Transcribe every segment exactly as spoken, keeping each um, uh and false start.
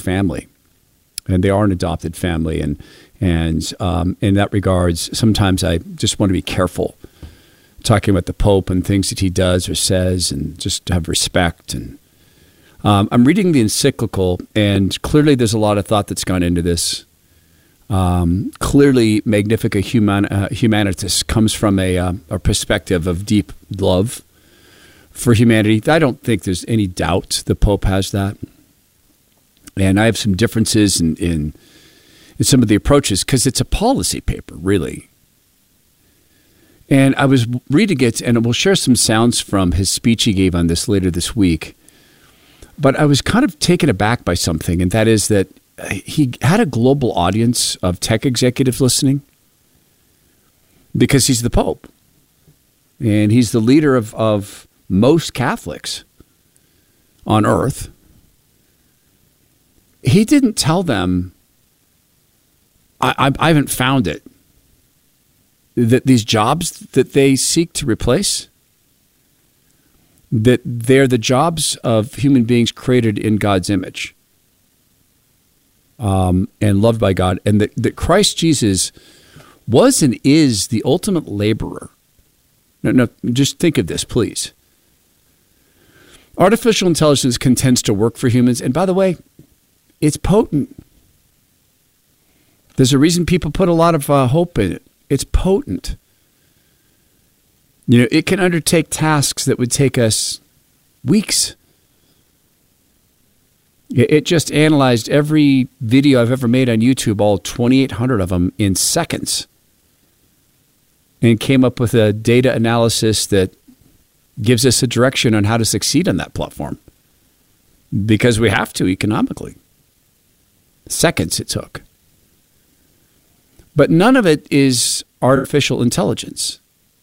family, and they are an adopted family. And and um, in that regards, sometimes I just want to be careful talking about the Pope and things that he does or says, and just to have respect. And um, I'm reading the encyclical, and clearly there's a lot of thought that's gone into this. Um, clearly, Magnifica Human, uh, Humanitas comes from a, uh, a perspective of deep love for humanity. I don't think there's any doubt the Pope has that. And I have some differences in, in, in some of the approaches because it's a policy paper, really. And I was reading it, and we'll share some sounds from his speech he gave on this later this week. But I was kind of taken aback by something, and that is that he had a global audience of tech executives listening because he's the Pope. And he's the leader of, of most Catholics on earth. He didn't tell them, I, I, I haven't found it, that these jobs that they seek to replace, that they're the jobs of human beings created in God's image. Um, and loved by God, and that, that Christ Jesus was and is the ultimate laborer. No, no, just think of this, please. Artificial intelligence contends to work for humans, and by the way, it's potent. There's a reason people put a lot of uh, hope in it. It's potent. You know, it can undertake tasks that would take us weeks. It just analyzed every video I've ever made on YouTube, all twenty-eight hundred of them, in seconds, and came up with a data analysis that gives us a direction on how to succeed on that platform, because we have to economically. Seconds it took. But none of it is artificial intelligence.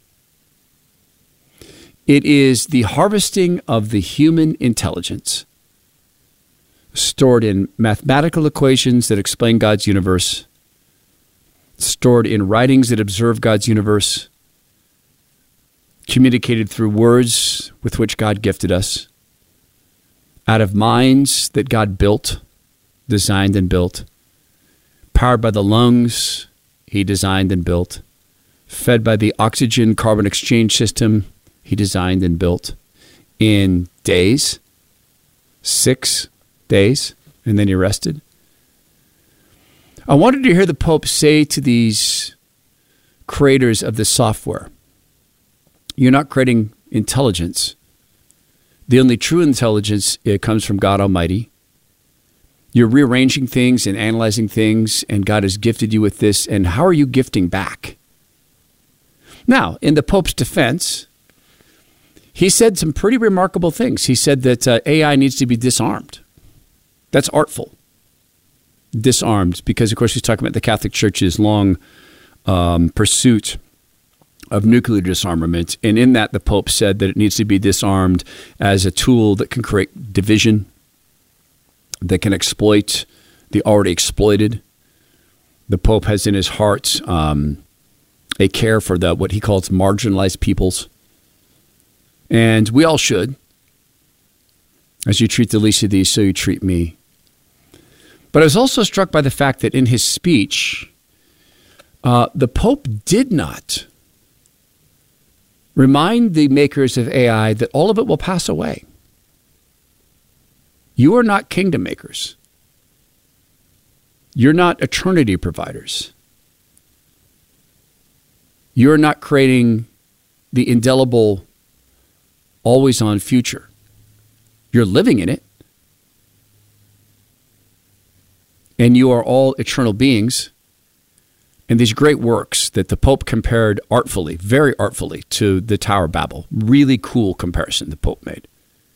It is the harvesting of the human intelligence stored in mathematical equations that explain God's universe, stored in writings that observe God's universe, communicated through words with which God gifted us, out of minds that God built, designed and built, powered by the lungs he designed and built, fed by the oxygen-carbon exchange system he designed and built, in days, six days, and then he rested. I wanted to hear the Pope say to these creators of this software, you're not creating intelligence. The only true intelligence, it comes from God Almighty. You're rearranging things and analyzing things, and God has gifted you with this, and how are you gifting back? Now, in the Pope's defense, he said some pretty remarkable things. He said that uh, A I needs to be disarmed. That's artful. Disarmed, because, of course, he's talking about the Catholic Church's long um, pursuit of nuclear disarmament. And in that, the Pope said that it needs to be disarmed as a tool that can create division, that can exploit the already exploited. The Pope has in his heart um, a care for the what he calls marginalized peoples. And we all should. As you treat the least of these, so you treat me. But I was also struck by the fact that in his speech, uh, the Pope did not remind the makers of A I that all of it will pass away. You are not kingdom makers. You're not eternity providers. You're not creating the indelible, always-on future. You're living in it. And you are all eternal beings. And these great works that the Pope compared artfully, very artfully, to the Tower of Babel. Really cool comparison the Pope made.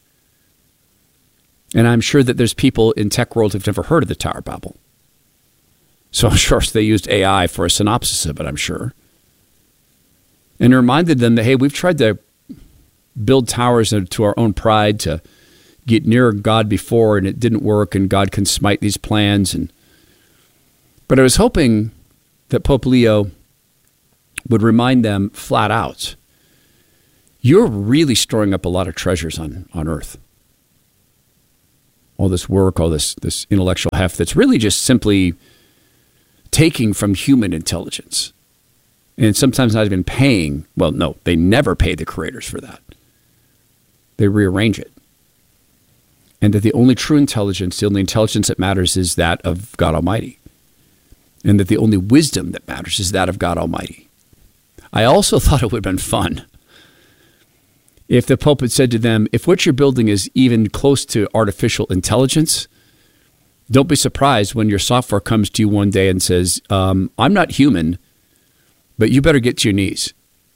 And I'm sure that there's people in tech world who've never heard of the Tower of Babel. So I'm sure they used A I for a synopsis of it, I'm sure. And it reminded them that, hey, we've tried to build towers to our own pride to get nearer God before, and it didn't work, and God can smite these plans. And But I was hoping that Pope Leo would remind them flat out, you're really storing up a lot of treasures on, on earth. all this work, all this this intellectual heft that's really just simply taking from human intelligence. And sometimes not even paying. Well, no, they never pay the creators for that. They rearrange it. And that the only true intelligence, the only intelligence that matters is that of God Almighty. And that the only wisdom that matters is that of God Almighty. I also thought it would have been fun if the Pope had said to them, if what you're building is even close to artificial intelligence, don't be surprised when your software comes to you one day and says, um, I'm not human, but you better get to your knees.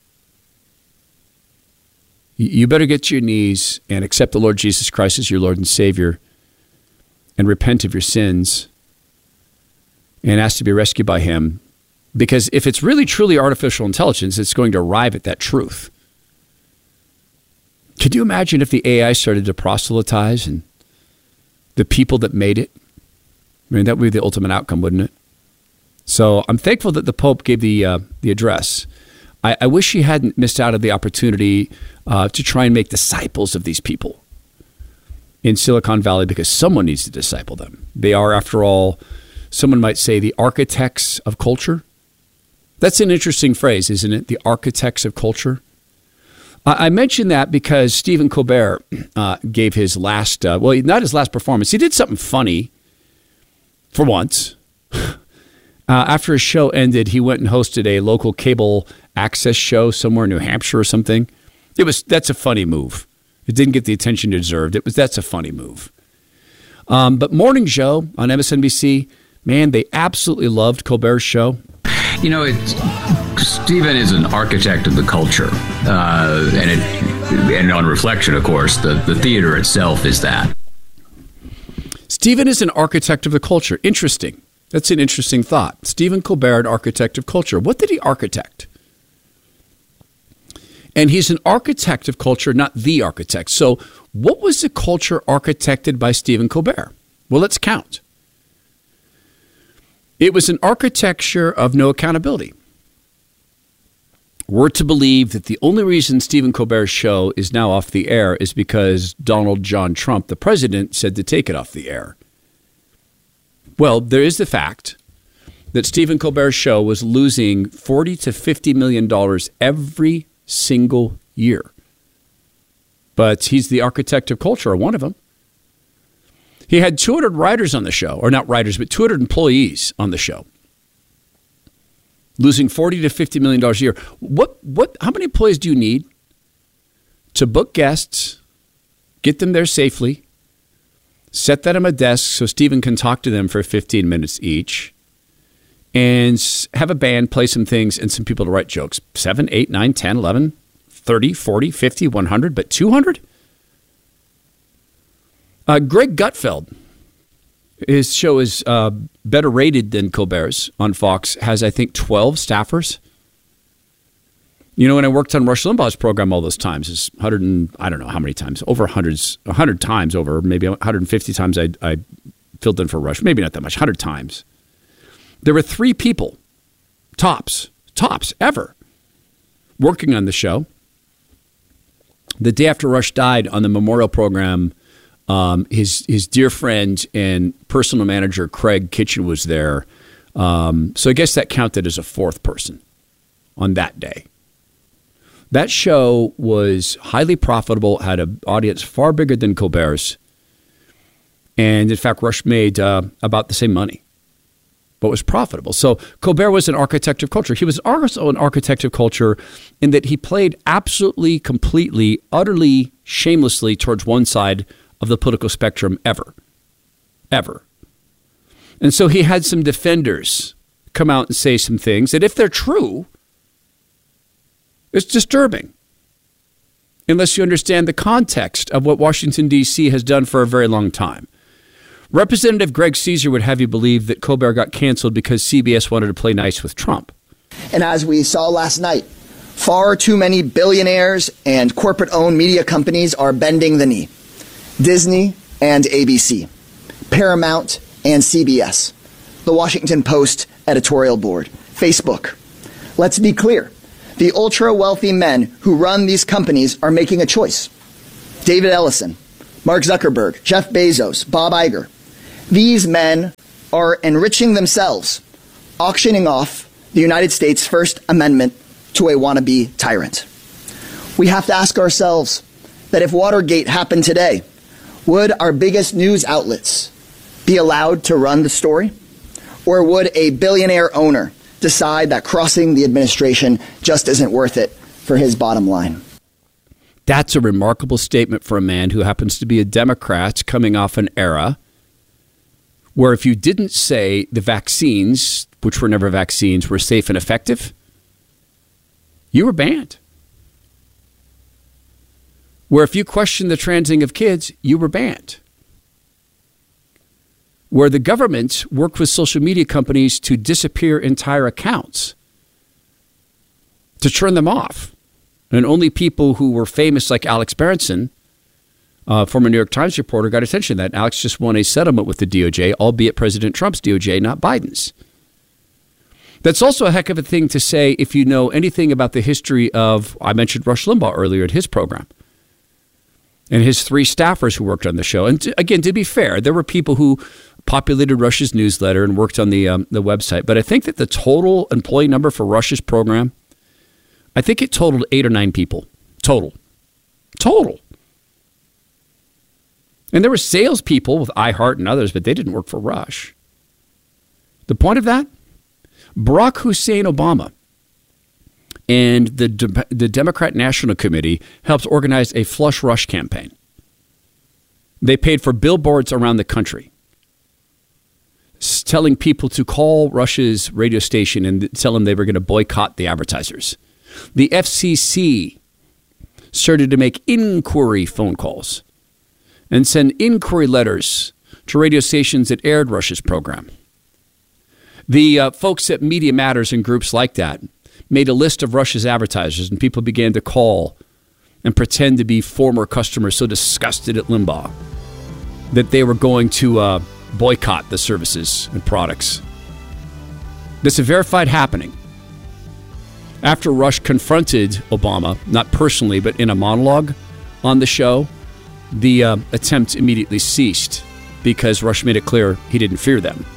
You better get to your knees and accept the Lord Jesus Christ as your Lord and Savior and repent of your sins and ask to be rescued by him. Because if it's really truly artificial intelligence, it's going to arrive at that truth. Could you imagine if the A I started to proselytize and the people that made it? I mean, that would be the ultimate outcome, wouldn't it? So I'm thankful that the Pope gave the uh, the address. I, I wish he hadn't missed out on the opportunity uh, to try and make disciples of these people in Silicon Valley, because someone needs to disciple them. They are, after all, someone might say, the architects of culture. That's an interesting phrase, isn't it? The architects of culture. I mention that because Stephen Colbert uh, gave his last, uh, well, not his last performance. He did something funny for once. uh, after his show ended, he went and hosted a local cable access show somewhere in New Hampshire or something. It was that's a funny move. It didn't get the attention it deserved. It was that's a funny move. Um, but Morning Joe on M S N B C, man, they absolutely loved Colbert's show. You know, it's, Stephen is an architect of the culture, uh, and it, and on reflection, of course, the, the theater itself is that. Stephen is an architect of the culture. Interesting. That's an interesting thought. Stephen Colbert, an architect of culture. What did he architect? And he's an architect of culture, not the architect. So what was the culture architected by Stephen Colbert? Well, let's count. It was an architecture of no accountability. We're to believe that the only reason Stephen Colbert's show is now off the air is because Donald John Trump, the president, said to take it off the air. Well, there is the fact that Stephen Colbert's show was losing forty to fifty million dollars every single year. But he's the architect of culture, or one of them. He had two hundred writers on the show, or not writers, but two hundred employees on the show, losing forty to fifty million dollars a year. What, what, how many employees do you need to book guests, get them there safely, set that on a desk so Stephen can talk to them for fifteen minutes each, and have a band play some things and some people to write jokes? seven, eight, nine, ten, eleven, thirty, forty, fifty, one hundred, but two hundred? Uh, Greg Gutfeld, his show is uh, better rated than Colbert's on Fox, has, I think, twelve staffers. You know, when I worked on Rush Limbaugh's program all those times, it's one hundred and I don't know how many times, over hundreds, one hundred times over, maybe one hundred fifty times I, I filled in for Rush. Maybe not that much, one hundred times. There were three people, tops, tops, ever, working on the show. The day after Rush died, on the memorial program, Um, his his dear friend and personal manager, Craig Kitchen, was there. Um, so I guess that counted as a fourth person on that day. That show was highly profitable, had an audience far bigger than Colbert's. And in fact, Rush made uh, about the same money, but was profitable. So Colbert was an architect of culture. He was also an architect of culture in that he played absolutely, completely, utterly, shamelessly towards one side of the political spectrum ever, ever. And so he had some defenders come out and say some things that, if they're true, it's disturbing. Unless you understand the context of what Washington, D C has done for a very long time. Representative Greg Caesar would have you believe that Colbert got canceled because C B S wanted to play nice with Trump. And as we saw last night, far too many billionaires and corporate-owned media companies are bending the knee. Disney and A B C, Paramount and C B S, the Washington Post editorial board, Facebook. Let's be clear. The ultra-wealthy men who run these companies are making a choice. David Ellison, Mark Zuckerberg, Jeff Bezos, Bob Iger. These men are enriching themselves, auctioning off the United States' First Amendment to a wannabe tyrant. We have to ask ourselves that if Watergate happened today, would our biggest news outlets be allowed to run the story? Or would a billionaire owner decide that crossing the administration just isn't worth it for his bottom line? That's a remarkable statement for a man who happens to be a Democrat coming off an era where if you didn't say the vaccines, which were never vaccines, were safe and effective, you were banned. Where if you questioned the transing of kids, you were banned. Where the government worked with social media companies to disappear entire accounts, to turn them off. And only people who were famous like Alex Berenson, uh, former New York Times reporter, got attention. That Alex just won a settlement with the D O J, albeit President Trump's D O J, not Biden's. That's also a heck of a thing to say if you know anything about the history of, I mentioned Rush Limbaugh earlier in his program, and his three staffers who worked on the show. And to, again, to be fair, there were people who populated Rush's newsletter and worked on the um, the website. But I think that the total employee number for Rush's program, I think it totaled eight or nine people. Total. Total. And there were salespeople with iHeart and others, but they didn't work for Rush. The point of that? Barack Hussein Obama and the De- the Democrat National Committee helped organize a Flush Rush campaign. They paid for billboards around the country, telling people to call Rush's radio station and tell them they were going to boycott the advertisers. The F C C started to make inquiry phone calls and send inquiry letters to radio stations that aired Rush's program. The uh, folks at Media Matters and groups like that made a list of Rush's advertisers, and people began to call and pretend to be former customers so disgusted at Limbaugh that they were going to uh, boycott the services and products. This is a verified happening. After Rush confronted Obama, not personally, but in a monologue on the show, the uh, attempt immediately ceased because Rush made it clear he didn't fear them.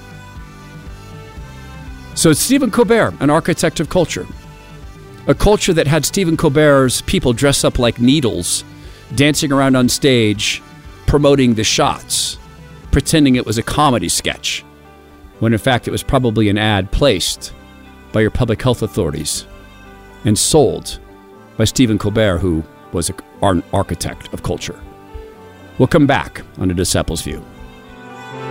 So it's Stephen Colbert, an architect of culture. A culture that had Stephen Colbert's people dress up like needles, dancing around on stage, promoting the shots, pretending it was a comedy sketch, when in fact it was probably an ad placed by your public health authorities and sold by Stephen Colbert, who was an architect of culture. We'll come back on A Disciple's View.